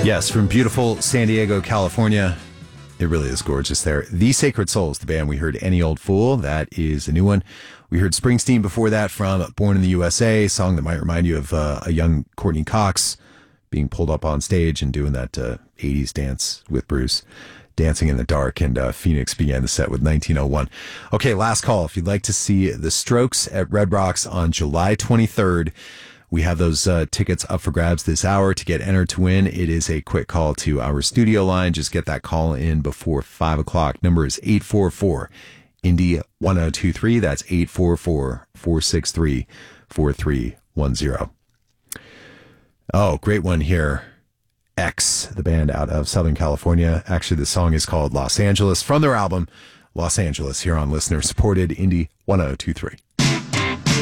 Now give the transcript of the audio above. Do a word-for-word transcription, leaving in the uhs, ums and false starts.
Yes, from beautiful San Diego, California. It really is gorgeous there. The Sacred Souls, the band we heard, Any Old Fool. That is a new one. We heard Springsteen before that from Born in the U S A, a song that might remind you of uh, a young Courtney Cox being pulled up on stage and doing that uh, eighties dance with Bruce, Dancing in the Dark. And uh, Phoenix began the set with nineteen oh one. Okay, last call. If you'd like to see The Strokes at Red Rocks on July twenty-third, we have those uh, tickets up for grabs this hour. To get entered to win, it is a quick call to our studio line. Just get that call in before five o'clock. Number is eight four four, Indy one oh two three. That's eight four four, four six three, four three one zero. Oh, great one here. X, the band out of Southern California. Actually, the song is called Los Angeles from their album Los Angeles, here on listener-supported Indy one oh two three.